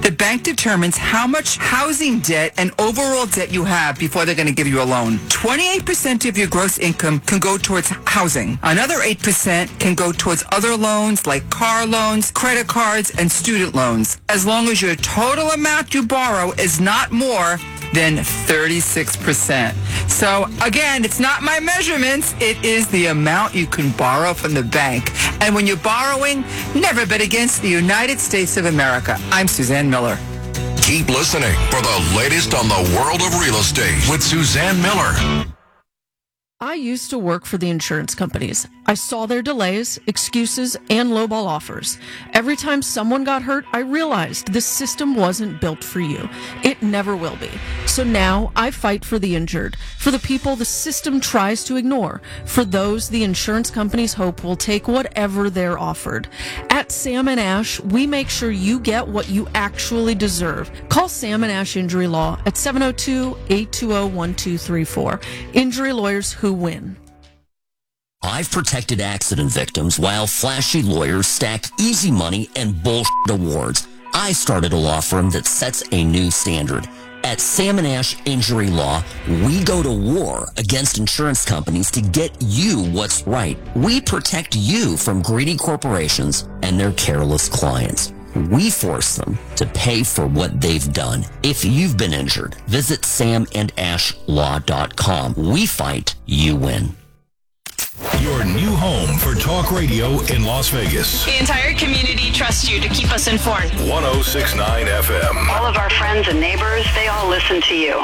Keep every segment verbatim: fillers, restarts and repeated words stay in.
The bank determines how much housing debt and overall debt you have before they're going to give you a loan. twenty-eight percent of your gross income can go towards housing. Another eight percent can go towards other loans like car loans, credit cards, and student loans, as long as your total amount you borrow is not more than thirty-six percent. So again, it's not my measurements. It is the amount you can borrow from the bank. And when you're borrowing, never bet against the United States of America. I'm Suzanne Miller. Keep listening for the latest on the world of real estate with Suzanne Miller. I used to work for the insurance companies. I saw their delays, excuses, and lowball offers. Every time someone got hurt, I realized this system wasn't built for you. It never will be. So now I fight for the injured, for the people the system tries to ignore, for those the insurance companies hope will take whatever they're offered. At Sam and Ash, we make sure you get what you actually deserve. Call Sam and Ash Injury Law at seven oh two, eight two oh, one two three four. Injury lawyers who win. I've protected accident victims while flashy lawyers stacked easy money and bullshit awards. I started a law firm that sets a new standard. At Sam and Ash Injury Law, we go to war against insurance companies to get you what's right. We protect you from greedy corporations and their careless clients. We force them to pay for what they've done. If you've been injured, visit sam and ash law dot com. We fight, you win. Your new home for talk radio in Las Vegas. The entire community trusts you to keep us informed. one oh six point nine F M. All of our friends and neighbors, they all listen to you.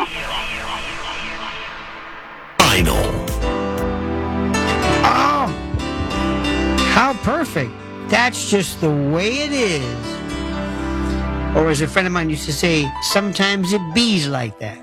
Final. Oh, how perfect. That's just the way it is. Or as a friend of mine used to say, sometimes it bees like that.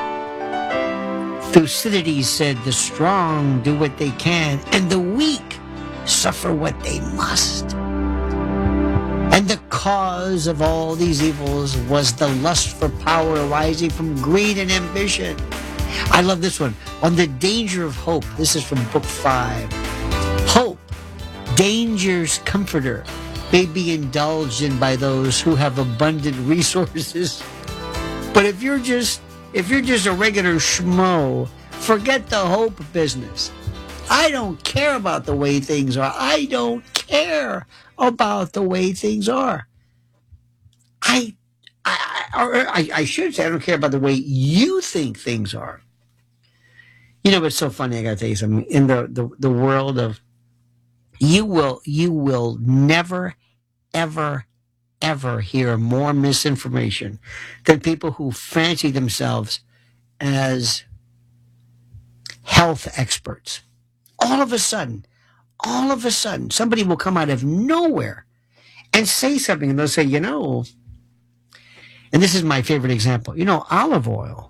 Thucydides said, the strong do what they can, and the weak suffer what they must. And the cause of all these evils was the lust for power arising from greed and ambition. I love this one. On the danger of hope. This is from book five. Hope, danger's comforter, may be indulged in by those who have abundant resources. But if you're just if you're just a regular schmo, forget the hope business. I don't care about the way things are. I don't care about the way things are. I I or I, I should say I don't care about the way you think things are. You know, it's so funny. I got to tell you something. In the, the, the world of you will you will never, ever, ever hear more misinformation than people who fancy themselves as health experts. All of a sudden, all of a sudden, somebody will come out of nowhere and say something, and they'll say, you know, and this is my favorite example, you know, olive oil.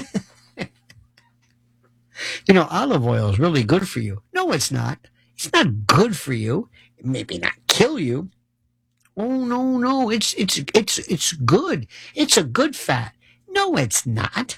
You know, olive oil is really good for you. No, it's not. It's not good for you. It maybe not kill you. Oh, no, no. It's, it's, it's, it's good. It's a good fat. No, it's not.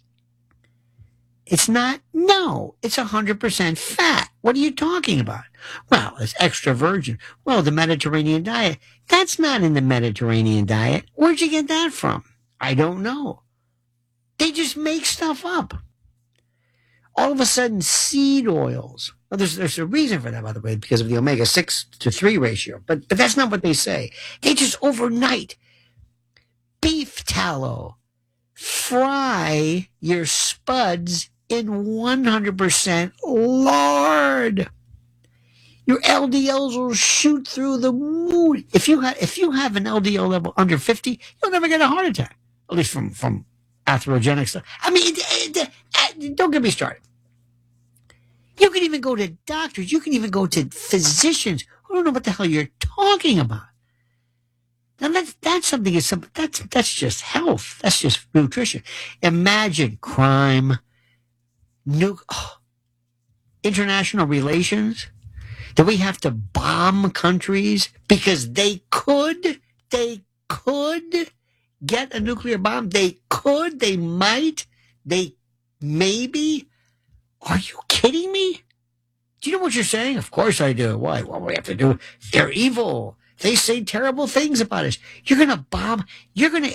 It's not. No, it's one hundred percent fat. What are you talking about? Well, it's extra virgin. Well, the Mediterranean diet. That's not in the Mediterranean diet. Where'd you get that from? I don't know. They just make stuff up. All of a sudden, seed oils. Well, there's, there's a reason for that, by the way, because of the omega six to three ratio. But, but that's not what they say. They just overnight. Beef tallow. Fry your spuds in one hundred percent lard. Your L D Ls will shoot through the moon. If you, ha- if you have an L D L level under fifty, you'll never get a heart attack. At least from, from atherogenic stuff. I mean, it, it, it, don't get me started. You can even go to doctors. You can even go to physicians who don't know what the hell you're talking about. Now that's that's something. Is some that's that's just health. That's just nutrition. Imagine crime, nu- oh, international relations. Do we have to bomb countries because they could? They could get a nuclear bomb. They could. They might. They maybe. Are you kidding me? Do you know what you're saying? Of course I do. Why? What do we have to do? They're evil. They say terrible things about us. You're going to bomb. You're going to